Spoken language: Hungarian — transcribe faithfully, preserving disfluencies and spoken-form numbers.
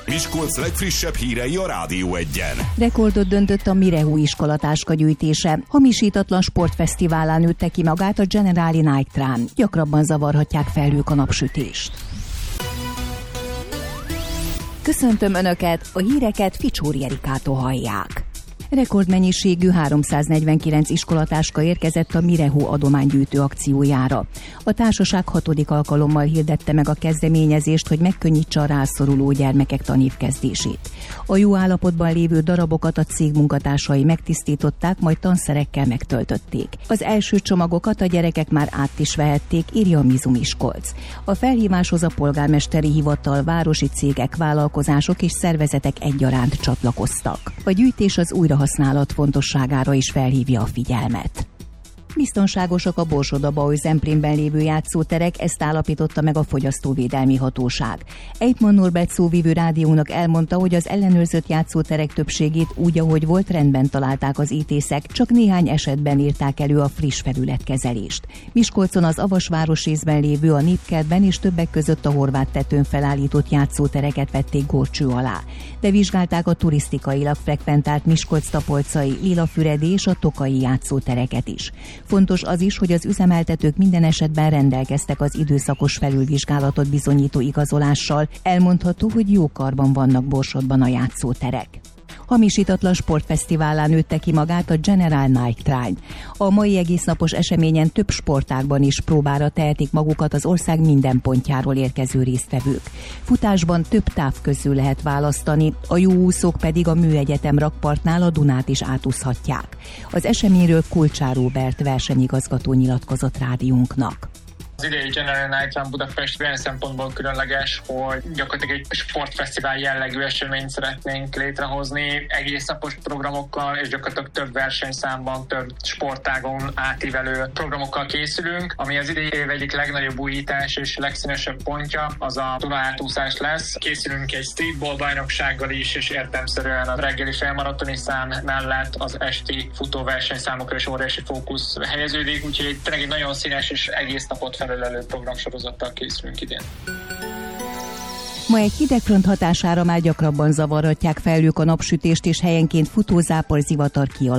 Miskolc legfrissebb hírei a Rádió Egyen. Rekordot döntött a Mirehu iskolatáska gyűjtése. Hamisítatlan sportfesztiválán nőtte ki magát a Generali Nike Run. Gyakrabban zavarhatják felhők a napsütést. Köszöntöm Önöket, a híreket Ficsóri Erikától hallják. Rekordmennyiségű háromszáznegyvenkilenc iskolatáska érkezett a Mirehu adománygyűjtő akciójára. A társaság hatodik alkalommal hirdette meg a kezdeményezést, hogy megkönnyítse a rászoruló gyermekek tanévkezdését. A jó állapotban lévő darabokat a cég munkatársai megtisztították, majd tanszerekkel megtöltötték. Az első csomagokat a gyerekek már át is vehették, írja a Mizu Miskolc. A felhíváshoz a polgármesteri hivatal, városi cégek, vállalkozások és szervezetek egyaránt csatlakoztak. A gyűjtés az újrahasználat fontosságára is felhívja a figyelmet. Biztonságosak a Borsod-Abaúj-Zemplénben lévő játszóterek, ezt állapította meg a Fogyasztóvédelmi Hatóság. Eidman Norbert szóvivő rádiónak elmondta, hogy az ellenőrzött játszóterek többségét úgy, ahogy volt, rendben találták az ítészek, csak néhány esetben írták elő a friss felületkezelést. Miskolcon az Avas részben lévő a Népkertben és többek között a Horváth tetőn felállított játszótereket vették górcső alá, de vizsgálták a turisztikailag frekventált Miskolc-Tapolcai, Lilafüredi és a Tokai játszótereket is. Fontos az is, hogy az üzemeltetők minden esetben rendelkeztek az időszakos felülvizsgálatot bizonyító igazolással. Elmondható, hogy jó karban vannak Borsodban a játszóterek. Hamisítatlan sportfesztiválán nőtte ki magát a General Nike Run. A mai egésznapos eseményen több sportágban is próbára tehetik magukat az ország minden pontjáról érkező résztvevők. Futásban több táv közül lehet választani, a jó úszók pedig a Műegyetem rakpartnál a Dunát is átúszhatják. Az eseményről Kulcsár Róbert versenyigazgató nyilatkozott rádiónknak. Az idei General Nike Run Budapest olyan szempontból különleges, hogy gyakorlatilag egy sportfesztivál jellegű eseményt szeretnénk létrehozni, egész napos programokkal, és gyakorlatilag több versenyszámban, több sportágon átívelő programokkal készülünk, ami az idei év egyik legnagyobb újítás és legszínesebb pontja, az a Duna átúszás lesz. Készülünk egy streetball bajnoksággal is, és értelemszerűen a reggeli félmaratoni szám mellett az esti futóversenyszámokra is óriási fókusz helyeződik, úgyhogy tényleg egy nagyon színes és egész napot felölelő programsorozattal készülünk idén. Ma egy hidegfront hatására már gyakrabban zavarhatják felhők a napsütést, és helyenként futózápor, zivatar kialakul.